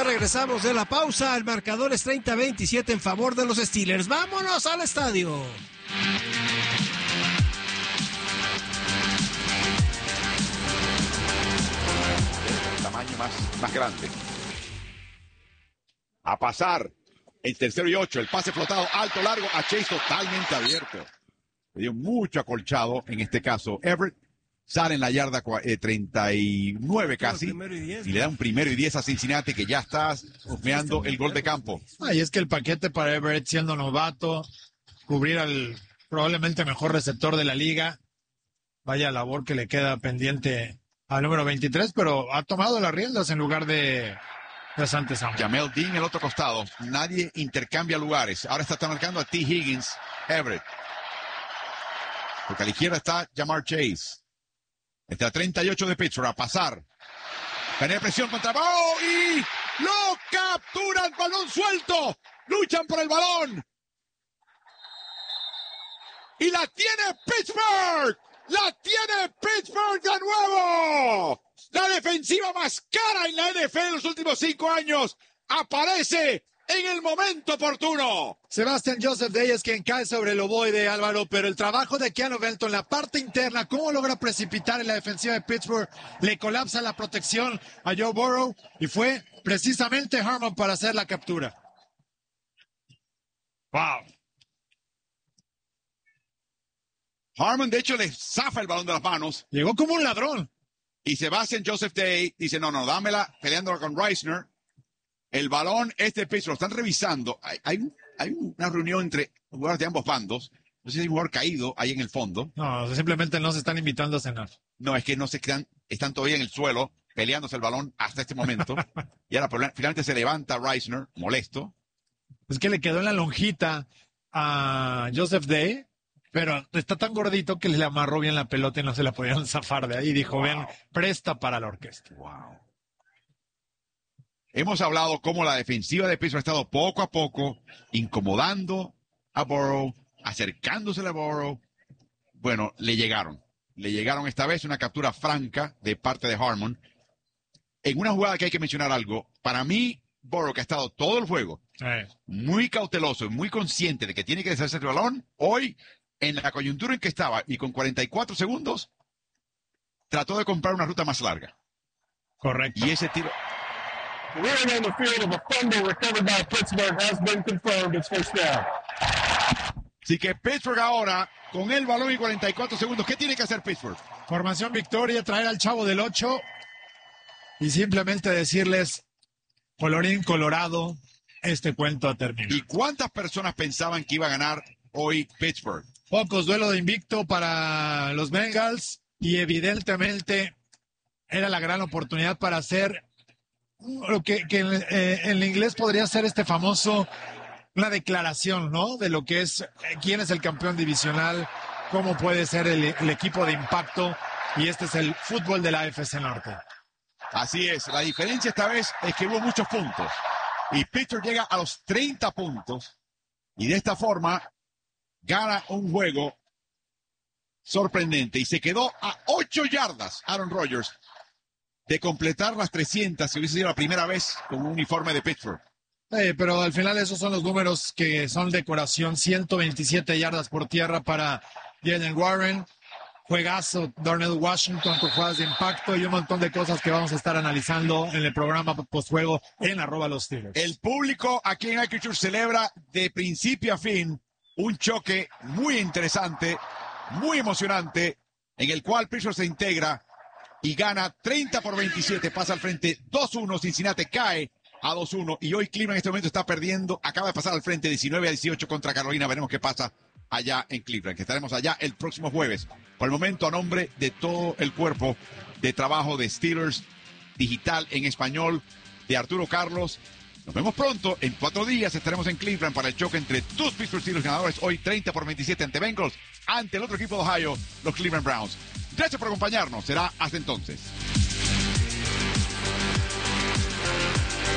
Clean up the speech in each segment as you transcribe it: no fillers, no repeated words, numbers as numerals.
regresamos de la pausa. El marcador es 30-27 en favor de los Steelers. ¡Vámonos al estadio! El tamaño más grande. A pasar. El 3rd y 8. El pase flotado alto, largo. A Chase totalmente abierto. Le dio mucho acolchado en este caso. Everett sale en la yarda 39 casi. Y le da un 1st y 10 a Cincinnati, que ya está husmeando el gol de campo. Y es que el paquete para Everett, siendo novato, cubrir al probablemente mejor receptor de la liga. Vaya labor que le queda pendiente al número 23, pero ha tomado las riendas en lugar de Asante Samuel. Jamel Dean, el otro costado. Nadie intercambia lugares. Ahora está marcando a T. Higgins, Everett. Porque a la izquierda está Ja'Marr Chase. Está a 38 de Pittsburgh, a pasar. Tiene presión contra Burrow y lo capturan, balón suelto. Luchan por el balón. Y la tiene Pittsburgh. ¡La tiene Pittsburgh de nuevo! La defensiva más cara en la NFL en los últimos 5 años aparece en el momento oportuno. Sebastian Joseph Day es quien cae sobre el ovoide, Álvaro, pero el trabajo de Keanu Benton, la parte interna, cómo logra precipitar en la defensiva de Pittsburgh, le colapsa la protección a Joe Burrow y fue precisamente Harmon para hacer la captura. ¡Wow! Harmon, de hecho, le zafa el balón de las manos. Llegó como un ladrón. Y Sebastian Joseph Day dice, no, dámela, peleándola con Reisner. El balón de Pittsburgh, lo están revisando. Hay una reunión entre jugadores de ambos bandos. No sé si hay un jugador caído ahí en el fondo. No, simplemente no se están invitando a cenar. No, es que no se quedan, están todavía en el suelo, peleándose el balón hasta este momento. Y ahora finalmente se levanta Reisner, molesto. Es que le quedó en la lonjita a Joseph Day, pero está tan gordito que le amarró bien la pelota y no se la podían zafar de ahí. Dijo, ven, presta para la orquesta. Wow. Hemos hablado cómo la defensiva de Pittsburgh ha estado poco a poco incomodando a Burrow, acercándose a Burrow. Bueno, le llegaron esta vez una captura franca de parte de Harmon. En una jugada que hay que mencionar algo, para mí, Burrow, que ha estado todo el juego muy cauteloso y muy consciente de que tiene que deshacerse el balón, hoy, en la coyuntura en que estaba y con 44 segundos, trató de comprar una ruta más larga. Correcto. Y ese tiro... Rearing on the field of a fumble recovered by Pittsburgh has been confirmed. It's first down. Así que Pittsburgh ahora, con el balón y 44 segundos, ¿qué tiene que hacer Pittsburgh? Formación victoria, traer al chavo del 8 y simplemente decirles, colorín colorado, este cuento ha terminado. ¿Y cuántas personas pensaban que iba a ganar hoy Pittsburgh? Pocos, duelo de invicto para los Bengals y evidentemente era la gran oportunidad para hacer lo que en inglés podría ser una declaración, ¿no? De lo que es, quién es el campeón divisional, cómo puede ser el equipo de impacto, y este es el fútbol de la AFC Norte. Así es, la diferencia esta vez es que hubo muchos puntos, y Pittsburgh llega a los 30 puntos, y de esta forma gana un juego sorprendente, y se quedó a 8 yardas Aaron Rodgers de completar las 300, si hubiese sido la primera vez con un uniforme de Pittsburgh. Pero al final esos son los números que son decoración. 127 yardas por tierra para Jalen Warren. Juegazo Darnell Washington con jugadas de impacto y un montón de cosas que vamos a estar analizando en el programa postjuego en @los Steelers. El público aquí en iCulture celebra de principio a fin un choque muy interesante, muy emocionante, en el cual Pittsburgh se integra y gana 30-27, pasa al frente 2-1, Cincinnati cae a 2-1 y hoy Cleveland en este momento está perdiendo, acaba de pasar al frente 19-18 contra Carolina. Veremos qué pasa allá en Cleveland, que estaremos allá el próximo jueves. Por el momento, a nombre de todo el cuerpo de trabajo de Steelers Digital en español, de Arturo Carlos, nos vemos pronto. En 4 días estaremos en Cleveland para el choque entre tus Pittsburgh Steelers ganadores hoy 30-27 ante Bengals, ante el otro equipo de Ohio, los Cleveland Browns. Gracias por acompañarnos. Será hasta entonces. Y bueno,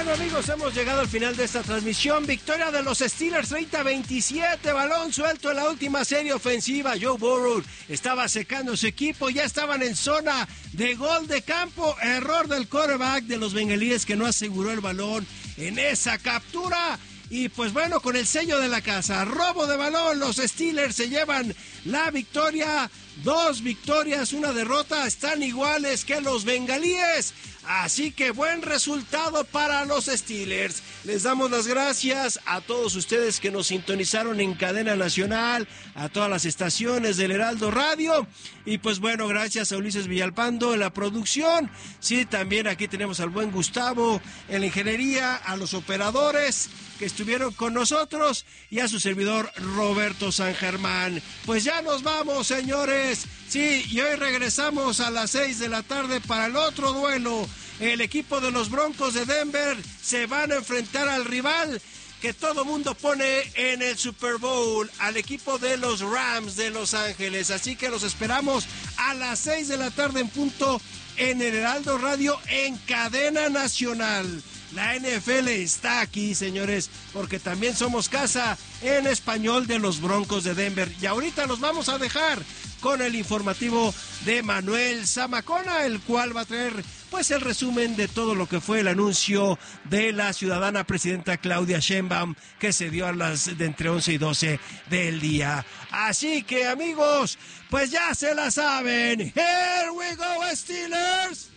Bueno, amigos, hemos llegado al final de esta transmisión. Victoria de los Steelers 30-27. Balón suelto en la última serie ofensiva. Joe Burrow estaba secando su equipo. Ya estaban en zona de gol de campo. Error del quarterback de los bengalíes que no aseguró el balón en esa captura. Y pues bueno, con el sello de la casa, robo de balón, los Steelers se llevan la victoria. 2 victorias, 1 derrota, están iguales que los bengalíes. Así que buen resultado para los Steelers. Les damos las gracias a todos ustedes que nos sintonizaron en cadena nacional, a todas las estaciones del Heraldo Radio. Y pues bueno, gracias a Ulises Villalpando en la producción. Sí, también aquí tenemos al buen Gustavo en la ingeniería, a los operadores que estuvieron con nosotros y a su servidor Roberto San Germán. Pues ya nos vamos, señores. Sí, y hoy regresamos a las 6 de la tarde para el otro duelo. El equipo de los Broncos de Denver se van a enfrentar al rival que todo mundo pone en el Super Bowl, al equipo de los Rams de Los Ángeles. Así que los esperamos a las 6 de la tarde en punto en el Heraldo Radio en cadena nacional. La NFL está aquí, señores, porque también somos casa en español de los Broncos de Denver. Y ahorita nos vamos a dejar con el informativo de Manuel Zamacona, el cual va a traer pues el resumen de todo lo que fue el anuncio de la ciudadana presidenta Claudia Sheinbaum que se dio a las de entre 11 y 12 del día. Así que, amigos, pues ya se la saben. Here we go, Steelers.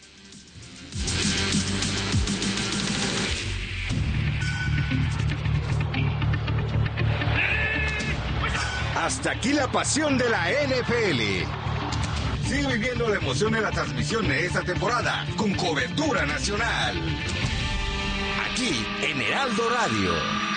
Hasta aquí la pasión de la NFL. Sigue viviendo la emoción de la transmisión de esta temporada con cobertura nacional. Aquí en Heraldo Radio.